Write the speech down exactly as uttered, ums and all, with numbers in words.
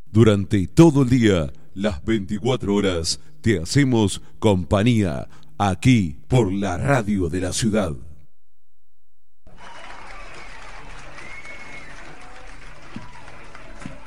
Durante todo el día, las veinticuatro horas, te hacemos compañía aquí por la radio de la ciudad.